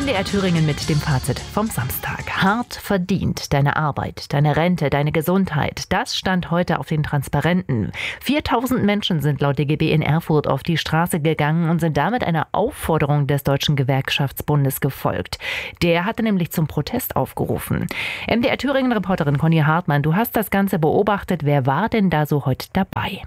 MDR Thüringen mit dem Fazit vom Samstag. Hart verdient. Deine Arbeit, deine Rente, deine Gesundheit. Das stand heute auf den Transparenten. 4000 Menschen sind laut DGB in Erfurt auf die Straße gegangen und sind damit einer Aufforderung des Deutschen Gewerkschaftsbundes gefolgt. Der hatte nämlich zum Protest aufgerufen. MDR Thüringen-Reporterin Conny Hartmann, du hast das Ganze beobachtet. Wer war denn da so heute dabei?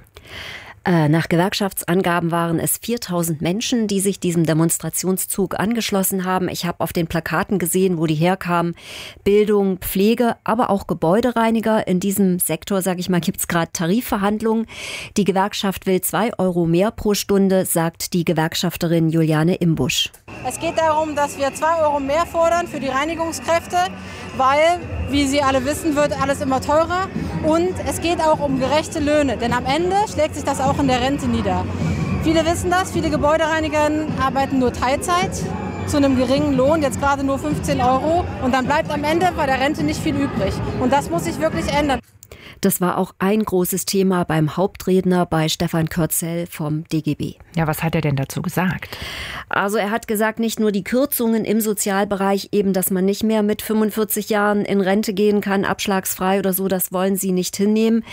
Nach Gewerkschaftsangaben waren es 4000 Menschen, die sich diesem Demonstrationszug angeschlossen haben. Ich habe auf den Plakaten gesehen, wo die herkamen. Bildung, Pflege, aber auch Gebäudereiniger. In diesem Sektor, sage ich mal, gibt es gerade Tarifverhandlungen. Die Gewerkschaft will 2 Euro mehr pro Stunde, sagt die Gewerkschafterin Juliane Imbusch. Es geht darum, dass wir 2 Euro mehr fordern für die Reinigungskräfte, weil, wie Sie alle wissen, wird alles immer teurer. Und es geht auch um gerechte Löhne, denn am Ende schlägt sich das auch in der Rente nieder. Viele wissen das, viele Gebäudereiniger arbeiten nur Teilzeit zu einem geringen Lohn, jetzt gerade nur 15 Euro. Und dann bleibt am Ende bei der Rente nicht viel übrig. Und das muss sich wirklich ändern. Das war auch ein großes Thema beim Hauptredner bei Stefan Körzel vom DGB. Ja, was hat er denn dazu gesagt? Also er hat gesagt, nicht nur die Kürzungen im Sozialbereich, eben, dass man nicht mehr mit 45 Jahren in Rente gehen kann, abschlagsfrei oder so, das wollen sie nicht hinnehmen.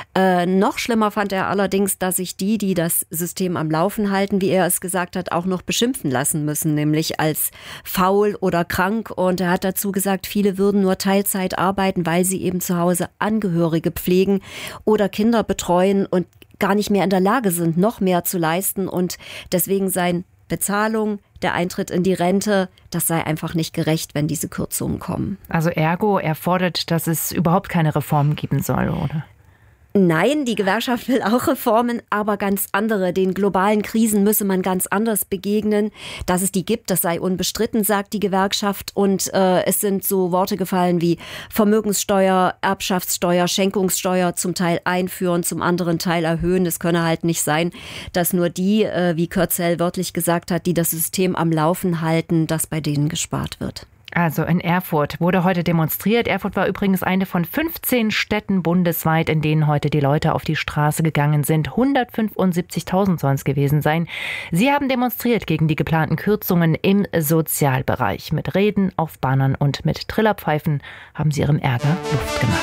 Noch schlimmer fand er allerdings, dass sich die das System am Laufen halten, wie er es gesagt hat, auch noch beschimpfen lassen müssen, nämlich als faul oder krank. Und er hat dazu gesagt, viele würden nur Teilzeit arbeiten, weil sie eben zu Hause Angehörige pflegen oder Kinder betreuen und gar nicht mehr in der Lage sind, noch mehr zu leisten. Und deswegen sei Bezahlung, der Eintritt in die Rente, das sei einfach nicht gerecht, wenn diese Kürzungen kommen. Also ergo, er fordert, dass es überhaupt keine Reformen geben soll, oder? Nein, die Gewerkschaft will auch Reformen, aber ganz andere. Den globalen Krisen müsse man ganz anders begegnen. Dass es die gibt, das sei unbestritten, sagt die Gewerkschaft. Und es sind so Worte gefallen wie Vermögenssteuer, Erbschaftssteuer, Schenkungssteuer zum Teil einführen, zum anderen Teil erhöhen. Es könne halt nicht sein, dass nur die, wie Körzel wörtlich gesagt hat, die das System am Laufen halten, dass bei denen gespart wird. Also in Erfurt wurde heute demonstriert. Erfurt war übrigens eine von 15 Städten bundesweit, in denen heute die Leute auf die Straße gegangen sind. 175.000 sollen es gewesen sein. Sie haben demonstriert gegen die geplanten Kürzungen im Sozialbereich. Mit Reden auf Bannern und mit Trillerpfeifen haben sie ihrem Ärger Luft gemacht.